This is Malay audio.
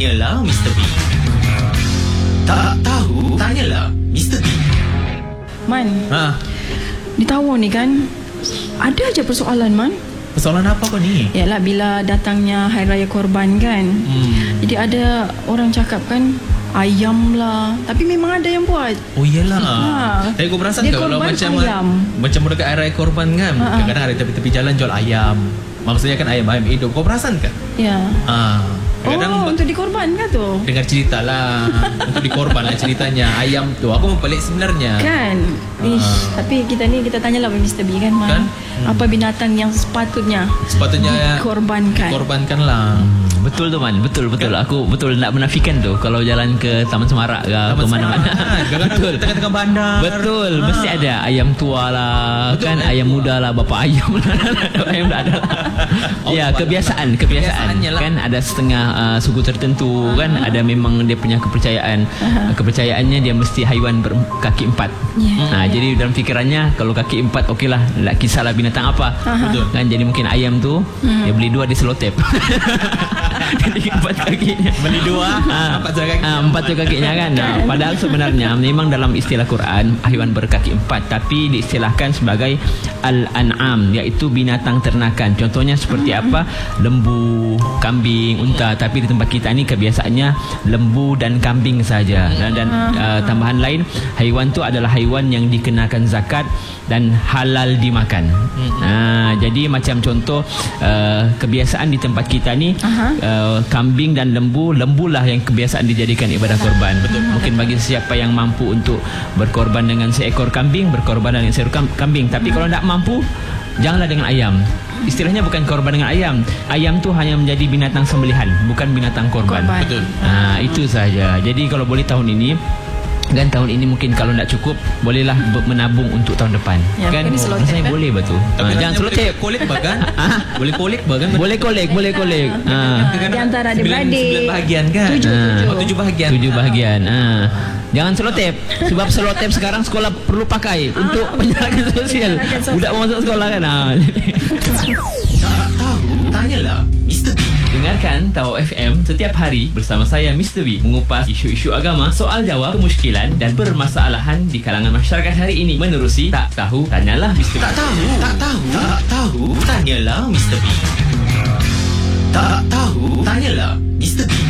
Tanyalah Mr. B. Tak tahu, tanyalah Mr. B. Man, di Tawau ni kan ada aja persoalan, Man. Persoalan apa kau ni? Yalah, bila datangnya Hari Raya Korban kan, jadi ada orang cakap kan, ayam lah. Tapi memang ada yang buat. Oh iyalah. Tapi kau perasan ke kalau macam dekat Hari Raya Korban kan, kadang-kadang ada tepi-tepi jalan jual ayam. Maksudnya kan ayam hidup. Kau perasan ke? Ya. Kadang untuk dikorban ke tu? Dengar cerita lah. Untuk dikorban lah ceritanya. Ayam tu aku pelik sebenarnya kan. Tapi kita tanyalah Mr. B kan, kan? Apa binatang yang sepatutnya dikorbankan lah. Betul tu, Man. Betul. Aku betul nak menafikan tu. Kalau jalan ke Taman Semarak ke mana-mana, betul, tengah-tengah bandar, betul, mesti ada ayam tua lah, betul, kan, ayam muda lah, bapa ayam lah. Ayam dah ada lah. Ya, kebiasaan kan, ada setengah suku tertentu kan, ada memang dia punya kepercayaannya dia mesti haiwan berkaki 4. Jadi dalam fikirannya kalau kaki 4 okeylah, tak kisahlah binatang apa. Betul kan, jadi mungkin ayam tu dia beli 2 di selotip. Jadi 4 kakinya beli 2, 4 kakinya kan. Padahal sebenarnya memang dalam istilah Quran haiwan berkaki 4, tapi diistilahkan sebagai al-an'am, iaitu binatang ternakan. Contohnya seperti apa? Lembu, kambing, unta. Tapi di tempat kita ni kebiasaannya lembu dan kambing saja. Dan tambahan lain, haiwan tu adalah haiwan yang dikenakan zakat dan halal dimakan. Jadi macam contoh kebiasaan di tempat kita ni, kambing dan lembu lah yang kebiasaan dijadikan ibadah korban. Mungkin bagi siapa yang mampu untuk berkorban dengan seekor kambing, berkorban dengan seekor kambing. Tapi kalau tak mampu, janganlah dengan ayam. Istilahnya bukan korban dengan ayam. Ayam tu hanya menjadi binatang sembelihan, bukan binatang korban. Betul. Itu saja. Jadi kalau boleh tahun ini, dan tahun ini mungkin kalau tak cukup, bolehlah menabung untuk tahun depan. Ya, kan rasanya boleh betul. Jangan selotip. Kolek bahkan. Boleh kolek bahkan. Boleh kolek. Di antara adik-beradik 9 bahagian kan. 7 bahagian. 7 bahagian. Jangan selotip. Sebab selotip sekarang sekolah perlu pakai untuk penjarakan sosial. Budak masuk sekolah kan. Tak tahu, tanyalah Mr. B. Dengarkan Tawau FM setiap hari bersama saya Mr. B, mengupas isu-isu agama, soal jawab, kemusykilan dan permasalahan di kalangan masyarakat hari ini menerusi Tak Tahu Tanyalah Mr. B. Tak tahu, tanyalah Mr. B. Tak tahu, tanyalah Mr. B.